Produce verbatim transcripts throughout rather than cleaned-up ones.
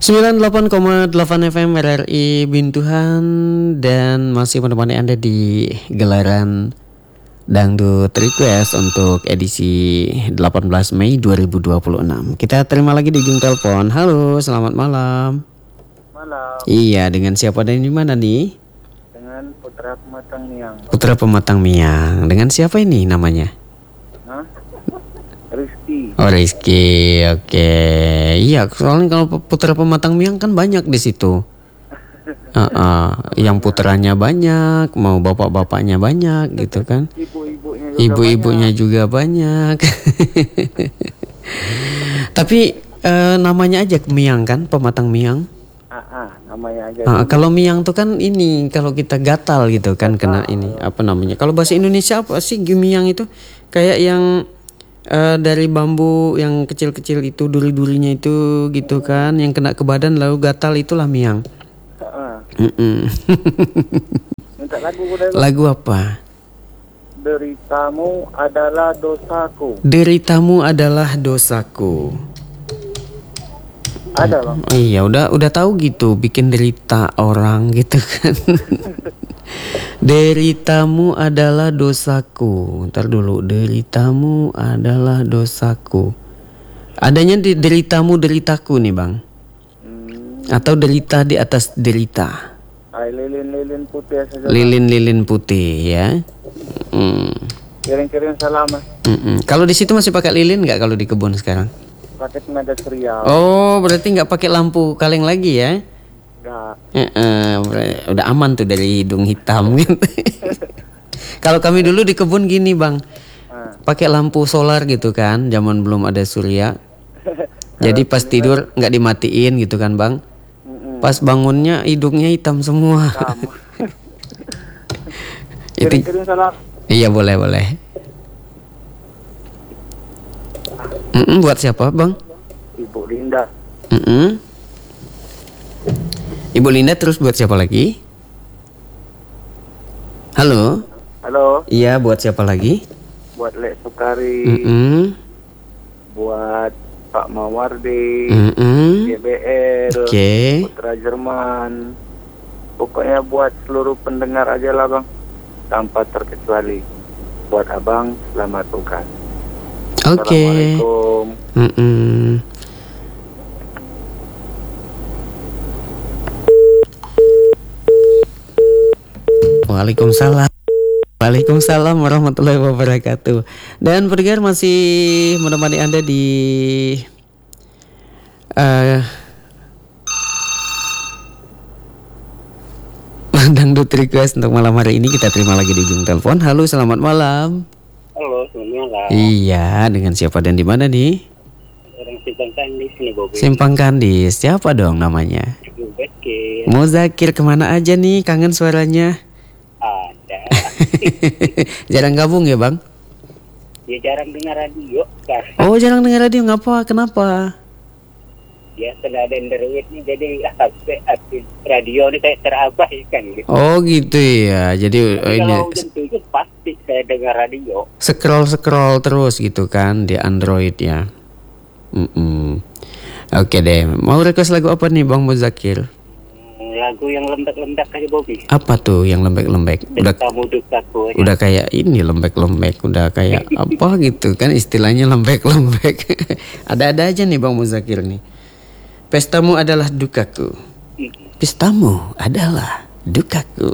sembilan puluh delapan koma delapan F M R R I Bintuhan, dan masih menemani Anda di gelaran Dangdut Request untuk edisi delapan belas Mei dua ribu dua puluh enam. Kita terima lagi di ujung telepon. Halo, selamat malam. Malam. Iya, dengan siapa dan di mana nih? Dengan Putra Pematang Miang. Putra Pematang Miang. Dengan siapa ini namanya? Hah? Rizky. Oh, Rizky. Oke. Iya, soalnya kalau Putra Pematang Miang kan banyak di situ. Uh-uh. Yang putranya banyak, mau bapak-bapaknya banyak gitu kan. Ibu-ibunya juga Ibu-ibunya banyak. juga banyak. Tapi uh, namanya aja Miang kan, Pematang Miang. Ah, ah, namanya aja. Uh, kalau Miang tuh kan ini, kalau kita gatal gitu kan kena ini apa namanya? Kalau bahasa Indonesia apa sih Miang itu? Kayak yang uh, dari bambu yang kecil-kecil itu, duri-durinya itu gitu kan, yang kena ke badan lalu gatal, itulah Miang. Ah, ah. Mm-mm. Minta lagu udah. Lagu apa? Deritamu adalah dosaku. Deritamu adalah dosaku. Ada bang. Iya, udah udah tahu gitu, bikin derita orang gitu kan. Deritamu adalah dosaku. Ntar dulu, deritamu adalah dosaku. Adanya di deritamu deritaku nih bang. Hmm, Atau derita di atas derita. ay, lilin-lilin putih saja. Lilin-lilin putih ya. Mm. Kirim-kirim salam. Mm-mm. Kalau di situ masih pakai lilin nggak kalau di kebun sekarang? Pakai tenaga surya. Oh, berarti nggak pakai lampu kaleng lagi ya? Enggak. Eh, eh, udah aman tuh dari hidung hitam gitu. Kalau kami dulu di kebun gini bang, Ah. pakai lampu solar gitu kan, zaman belum ada surya. Jadi pas tidur nggak dimatiin gitu kan bang. Mm-mm. Pas bangunnya hidungnya hitam semua. Kamu. Itu, Kirim-kirim salam. iya boleh boleh. Mm-mm, buat siapa bang? Ibu Linda. Mm-mm. Ibu Linda, terus buat siapa lagi? Halo. Halo. Iya, buat siapa lagi? Buat Lek Sukari. Mm-mm. Buat Pak Mawardi. Mm-mm. G B L. Oke. Putra Jerman. Pokoknya buat seluruh pendengar aja lah bang, tanpa terkecuali. Buat abang selamat bukan. Oke. Assalamualaikum. Mm-mm. Waalaikumsalam. Waalaikumsalam warahmatullahi wabarakatuh. Dan pendengar masih menemani Anda di uh, Dangdut Request untuk malam hari ini. Kita terima lagi di ujung telepon. Halo, selamat malam. Halo, selamat malam. Iya, dengan siapa dan di mana nih? Orang Simpang Kandis nih Bobi. Simpang Kandis. Siapa dong namanya? Muzakir. Muzakir, kemana aja nih? Kangen suaranya. Ada. Jarang gabung ya bang? Dia jarang dengar radio kan. Oh, jarang dengar radio. Ngapa? Kenapa? Dia sudah ada Android nih, jadi aktif radio ini kayak terabaikan gitu. Oh gitu ya. Jadi oh, Tapi ini kalau jam tujuh pasti saya dengar radio. scroll scroll terus gitu kan di Android ya. Mm-mm. Oke deh. Mau request lagu apa nih Bang Muzakir? Lagu yang lembek-lembek aja Bobi. Apa tuh yang lembek-lembek? Udah Kamu dukaku. udah kayak ini lembek-lembek. Udah kayak apa gitu kan istilahnya lembek-lembek. Ada-ada aja nih Bang Muzakir nih. Pestamu adalah dukaku. Pestamu adalah dukaku.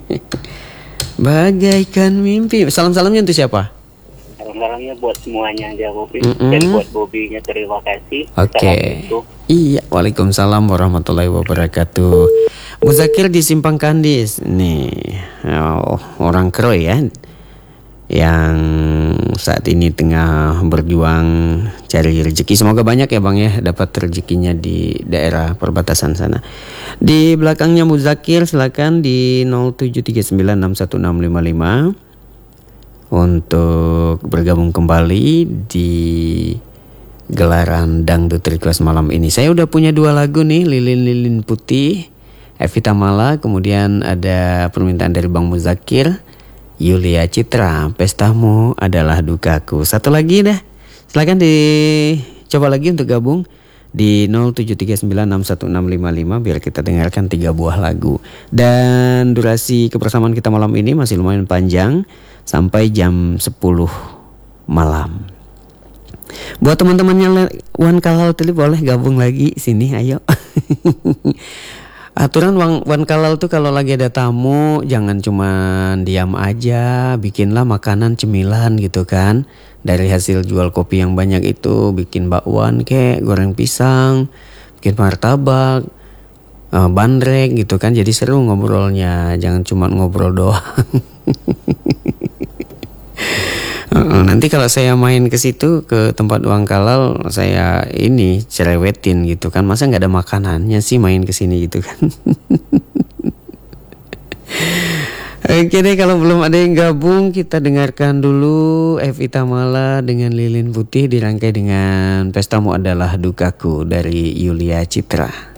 Bagaikan mimpi. Salam-salamnya untuk siapa? Salam-salamnya buat semuanya aja Bobi. Mm-mm. Dan buat Bobinya terima kasih. Oke. Assalamualaikum. Iya, waalaikumsalam warahmatullahi wabarakatuh. Muzakir di Simpang Kandis. Nih, oh, orang Kroy ya. Yang saat ini tengah berjuang cari rezeki. Semoga banyak ya Bang ya dapat rezekinya di daerah perbatasan sana. Di belakangnya Muzakir silakan di nol tujuh tiga sembilan enam satu enam lima lima untuk bergabung kembali di gelaran Dangdut Request malam ini. Saya udah punya dua lagu nih, Lilin-Lilin Putih, Evita Mala, kemudian ada permintaan dari Bang Muzakir, Yulia Citra, Pestamu Adalah Dukaku. Satu lagi dah, silakan dicoba lagi untuk gabung di nol tujuh tiga sembilan enam satu enam lima lima biar kita dengarkan tiga buah lagu. Dan durasi kebersamaan kita malam ini masih lumayan panjang sampai jam sepuluh malam. Buat teman-temannya Wan Kalal tadi boleh gabung lagi sini, ayo. Aturan Wan, Wan Kalal tuh kalau lagi ada tamu jangan cuma diam aja, bikinlah makanan cemilan gitu kan. Dari hasil jual kopi yang banyak itu bikin bakwan kek, goreng pisang, bikin martabak, uh, bandrek gitu kan. Jadi seru ngobrolnya, jangan cuma ngobrol doang. uh, nanti kalau saya main ke situ ke tempat Wan Kalal, saya ini cerewetin gitu kan. Masa nggak ada makanannya sih main ke sini gitu kan. Oke deh, kalau belum ada yang gabung kita dengarkan dulu Evi Tamala dengan Lilin Putih dirangkai dengan Pestamu Adalah Dukaku dari Yulia Citra.